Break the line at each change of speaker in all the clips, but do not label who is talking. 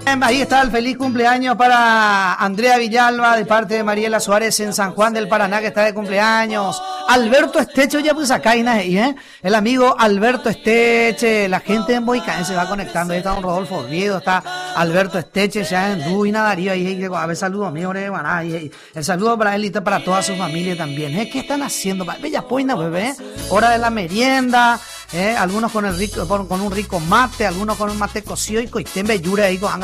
Ahí está el feliz cumpleaños para Andrea Villalba de parte de Mariela Suárez en San Juan del Paraná, que está de cumpleaños. Alberto Esteche, ya pues acá, el amigo Alberto Esteche, la gente en Boicán se va conectando. Ahí está don Rodolfo Oviedo, está Alberto Esteche ya en Duina, Darío, ahí, a ver, saludos mío, el saludo para él y para toda su familia también. ¿Qué están haciendo? Bella poina, bebé, hora de la merienda. Algunos con un rico mate, algunos con un mate cocido y coitembe yure ahí con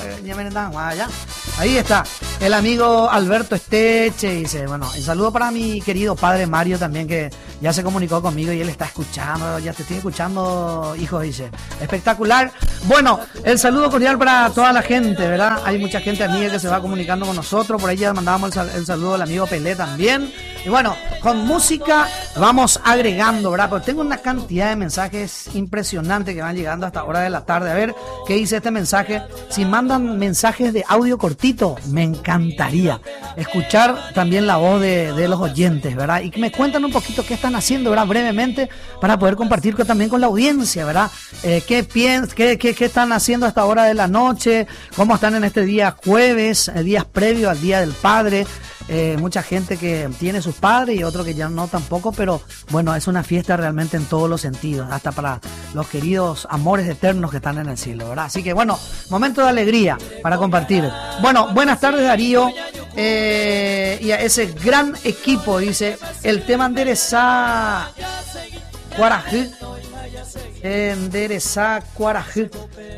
ahí está el amigo Alberto Esteche. Dice, bueno, el saludo para mi querido padre Mario también, que ya se comunicó conmigo y él está escuchando. Ya te estoy escuchando, hijo, dice, espectacular. Bueno, el saludo cordial para toda la gente, ¿verdad? Hay mucha gente amiga que se va comunicando con nosotros. Por ahí ya mandábamos el saludo al amigo Pelé también. Y bueno, con música vamos agregando, ¿verdad? Porque tengo una cantidad de mensajes impresionantes que van llegando hasta hora de la tarde. A ver qué dice este mensaje. Si mandan mensajes de audio cortito, me encantaría escuchar también la voz de los oyentes, ¿verdad? Y que me cuentan un poquito qué están haciendo, ¿verdad? Brevemente, para poder compartir también con la audiencia, ¿verdad? ¿Qué están haciendo a esta hora de la noche? ¿Cómo están en este día jueves, días previos al Día del Padre? Mucha gente que tiene sus padres y otro que ya no tampoco, pero bueno, es una fiesta realmente en todos los sentidos, hasta para los queridos amores eternos que están en el cielo, ¿verdad? Así que bueno, momento de alegría para compartir. Bueno, buenas tardes, Darío, y a ese gran equipo. Dice el tema enderezá Cuarajú, enderezá Cuarajú,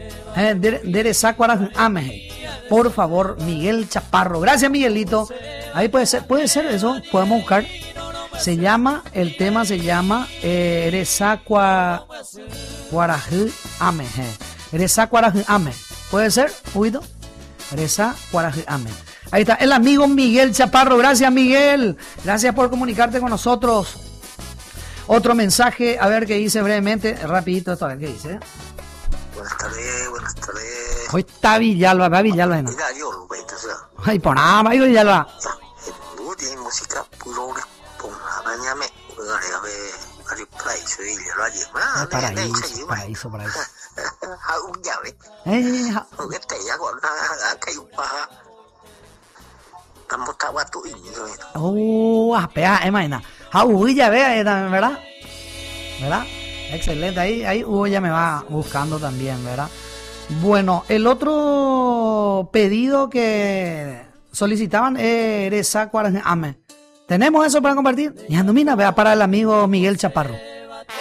Ame. Por favor, Miguel Chaparro. Gracias, Miguelito. Ahí puede ser eso, podemos buscar. El tema se llama Erezá Cuarajú Ame. Erezá Cuarajú Ame. ¿Puede ser, Huido? Erezá Cuarajú Ame. Ahí está, el amigo Miguel Chaparro. Gracias, Miguel. Gracias por comunicarte con nosotros. Otro mensaje, a ver qué dice brevemente, rapidito esto, a ver qué dice.
Buenas tardes.
Hoy está Villalba, va Villalba.
Mira, yo,
ay, por nada, va Villalba.
Tiene música puro, bañame,
paraíso. Imagina. ¿Verdad? Excelente, ahí Hugo ya me va buscando también, ¿verdad? Bueno, el otro pedido que solicitaban era Ame. ¿Tenemos eso para compartir? Y Andumina, vea para el amigo Miguel Chaparro.